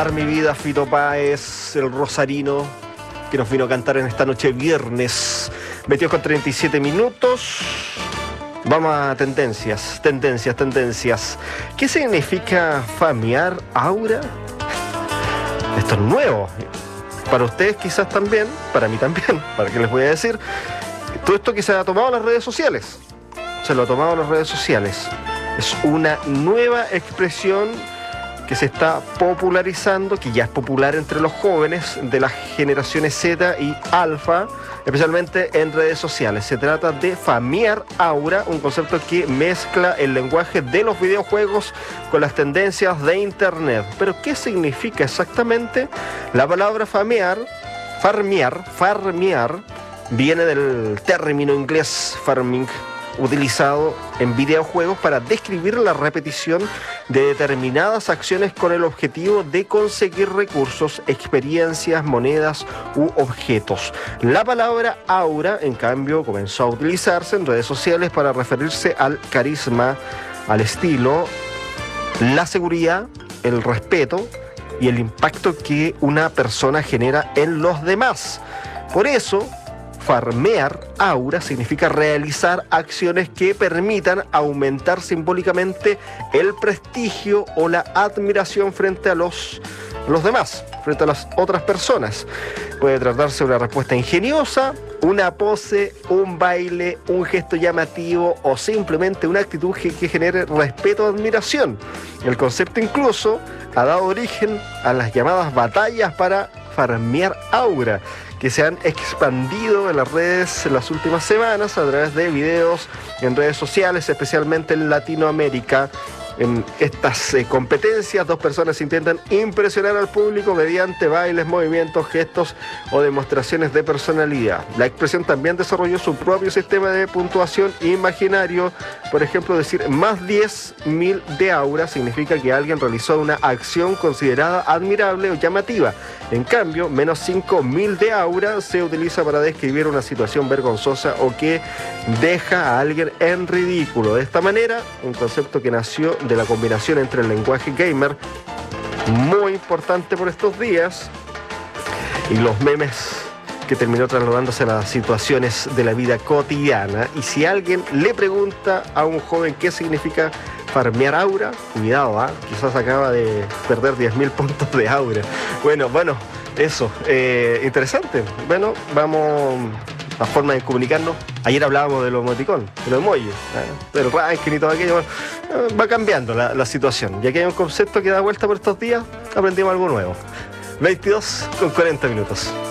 Mar mi vida, Fito Páez, el rosarino, que nos vino a cantar en esta noche viernes, 22:37. Vamos a tendencias. ¿Qué significa famear aura? Esto es nuevo. Para ustedes quizás también, para mí también, ¿para qué les voy a decir? Todo esto que se ha tomado en las redes sociales. Se lo ha tomado en las redes sociales. Es una nueva expresión que se está popularizando, que ya es popular entre los jóvenes de las generaciones Z y Alfa, especialmente en redes sociales. Se trata de famear aura, un concepto que mezcla el lenguaje de los videojuegos con las tendencias de Internet. Pero, ¿qué significa exactamente? La palabra farmear, viene del término inglés farming, utilizado en videojuegos para describir la repetición de determinadas acciones con el objetivo de conseguir recursos, experiencias, monedas u objetos. La palabra aura, en cambio, comenzó a utilizarse en redes sociales para referirse al carisma, al estilo, la seguridad, el respeto y el impacto que una persona genera en los demás. Por eso, farmear aura significa realizar acciones que permitan aumentar simbólicamente el prestigio o la admiración frente a los demás, frente a las otras personas. Puede tratarse de una respuesta ingeniosa, una pose, un baile, un gesto llamativo o simplemente una actitud que genere respeto o admiración. El concepto incluso ha dado origen a las llamadas batallas para farmear aura, que se han expandido en las redes en las últimas semanas a través de videos en redes sociales, especialmente en Latinoamérica. En estas competencias, dos personas intentan impresionar al público mediante bailes, movimientos, gestos o demostraciones de personalidad. La expresión también desarrolló su propio sistema de puntuación imaginario. Por ejemplo, decir más 10.000 de aura significa que alguien realizó una acción considerada admirable o llamativa. En cambio, menos 5.000 de aura se utiliza para describir una situación vergonzosa o que deja a alguien en ridículo. De esta manera, un concepto que nació de la combinación entre el lenguaje gamer, muy importante por estos días, y los memes, que terminó trasladándose a las situaciones de la vida cotidiana. Y si alguien le pregunta a un joven qué significa farmear aura, cuidado, quizás acaba de perder 10.000 puntos de aura. Bueno, eso, interesante. Bueno, vamos a forma de comunicarnos. Ayer hablábamos de los emoticón, de los emojis, del ranking y todo aquello. Bueno, va cambiando la situación. Y aquí hay un concepto que da vuelta por estos días, aprendimos algo nuevo. 22:40.